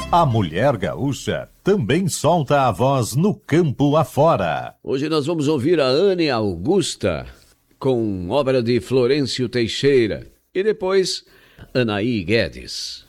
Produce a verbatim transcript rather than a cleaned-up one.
A mulher gaúcha também solta a voz no campo afora. Hoje nós vamos ouvir a Anne Augusta com obra de Florencio Teixeira e depois Anaí Guedes.